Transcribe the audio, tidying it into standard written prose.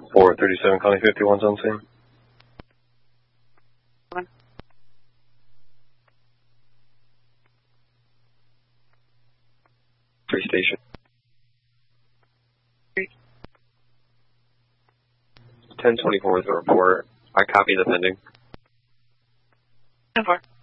437 Connie 51's on scene. Free station. 1024 is the report. I copy the pending. 10-4.